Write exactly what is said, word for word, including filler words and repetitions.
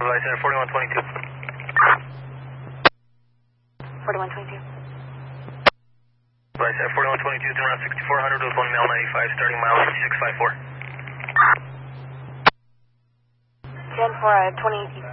Vice Center forty-one twenty-two. forty-one twenty-two. Vice Center forty-one twenty-two, turn around sixty-four hundred with one mile ninety-five, starting mile six five four. ten for uh, twenty